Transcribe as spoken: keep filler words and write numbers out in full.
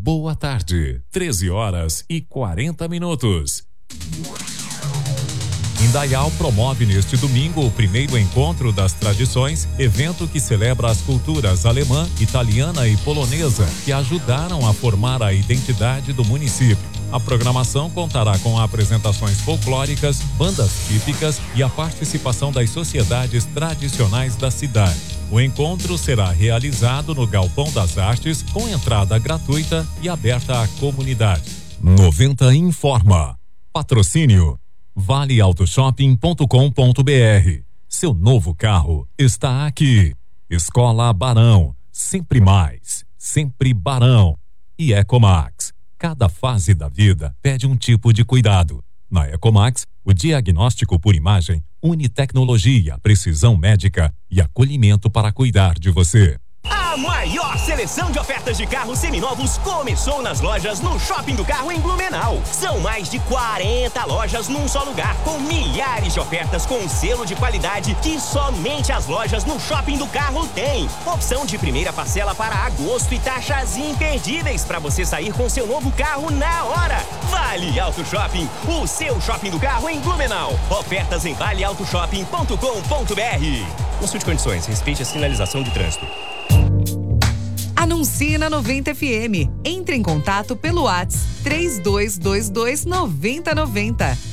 Boa tarde, treze horas e quarenta minutos. Indaial promove neste domingo o primeiro encontro das tradições, evento que celebra as culturas alemã, italiana e polonesa que ajudaram a formar a identidade do município. A programação contará com apresentações folclóricas, bandas típicas e a participação das sociedades tradicionais da cidade. O encontro será realizado no Galpão das Artes, com entrada gratuita e aberta à comunidade. noventa informa. Patrocínio vale auto shopping ponto com ponto br. Seu novo carro está aqui. Escola Barão, sempre mais, sempre Barão. E Ecomax. Cada fase da vida pede um tipo de cuidado. Na Ecomax, o diagnóstico por imagem une tecnologia, precisão médica e acolhimento para cuidar de você. A maior seleção de ofertas de carros seminovos começou nas lojas no Shopping do Carro em Blumenau. São mais de quarenta lojas num só lugar, com milhares de ofertas com selo de qualidade que somente as lojas no Shopping do Carro têm. Opção de primeira parcela para agosto e taxas imperdíveis para você sair com seu novo carro na hora. Vale Auto Shopping, o seu shopping do carro em Blumenau. Ofertas em vale auto shopping ponto com ponto br. Consulte condições, respeite a sinalização de trânsito. Anuncie na noventa F M. Entre em contato pelo WhatsApp três dois dois dois, nove zero nove zero.